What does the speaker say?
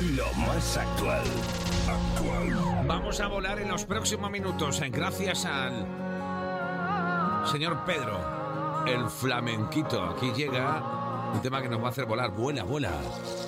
Lo más actual. Vamos a volar en los próximos minutos, gracias al señor Pedro, el flamenquito. Aquí llega un tema que nos va a hacer volar. Vuela, vuela.